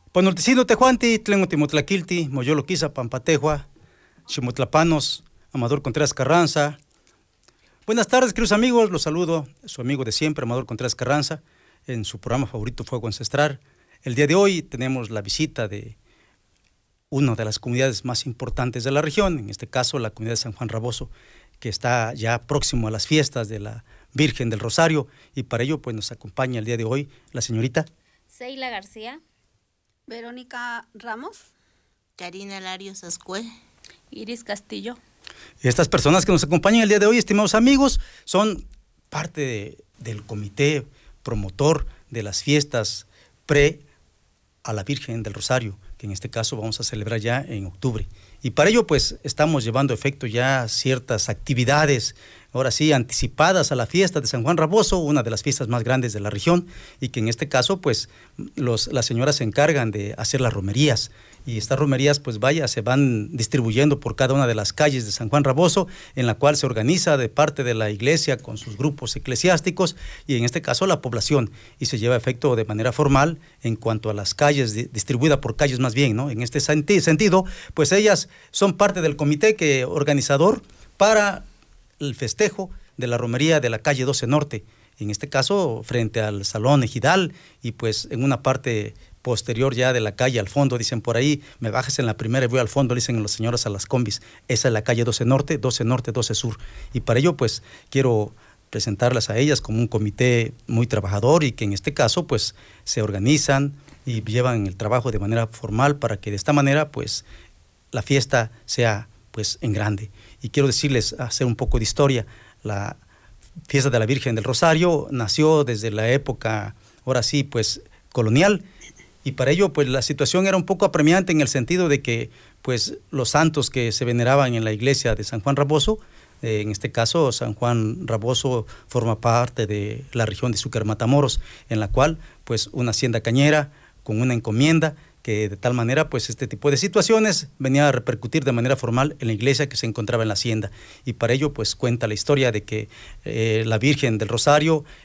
Panolticino Tejuanti, Tlengotimotlaquilti, Moyolo Quisa, Pampatejua, Chimotlapanos, Amador Contreras Carranza. Buenas tardes, queridos amigos, los saludo, su amigo de siempre, Amador Contreras Carranza, en su programa favorito Fuego Ancestral. El día de hoy tenemos la visita de una de las comunidades más importantes de la región, en este caso la comunidad de San Juan Raboso, que está ya próximo a las fiestas de la Virgen del Rosario, y para ello pues nos acompaña el día de hoy la señorita Seila García, Verónica Ramos, Karina Larios Ascue, Iris Castillo. Estas personas que nos acompañan el día de hoy, estimados amigos, son parte del comité promotor de las fiestas pre a la Virgen del Rosario, que en este caso vamos a celebrar ya en octubre. Y para ello pues estamos llevando a efecto ya ciertas actividades, ahora sí, anticipadas a la fiesta de San Juan Raboso, una de las fiestas más grandes de la región, y que en este caso pues las señoras se encargan de hacer las romerías, y estas romerías pues se van distribuyendo por cada una de las calles de San Juan Raboso, en la cual se organiza de parte de la iglesia con sus grupos eclesiásticos, y en este caso la población, y se lleva a efecto de manera formal en cuanto a las calles, distribuida por calles más bien, ¿no? En este sentido, pues ellas son parte del comité organizador para el festejo de la romería de la calle 12 Norte, en este caso frente al Salón Ejidal, y pues en una parte posterior ya de la calle al fondo, dicen por ahí, me bajas en la primera y voy al fondo, dicen los señores a las combis, esa es la calle 12 Norte, 12 Norte, 12 Sur, y para ello pues quiero presentarlas a ellas como un comité muy trabajador, y que en este caso pues se organizan y llevan el trabajo de manera formal para que de esta manera pues la fiesta sea pues en grande. Y quiero decirles, hacer un poco de historia. La fiesta de la Virgen del Rosario nació desde la época, ahora sí, pues colonial, y para ello pues la situación era un poco apremiante en el sentido de que pues los santos que se veneraban en la iglesia de San Juan Raboso, en este caso San Juan Raboso forma parte de la región de Xúcar Matamoros, en la cual pues una hacienda cañera con una encomienda, que de tal manera pues este tipo de situaciones venía a repercutir de manera formal en la iglesia que se encontraba en la hacienda, y para ello pues cuenta la historia de que la Virgen del Rosario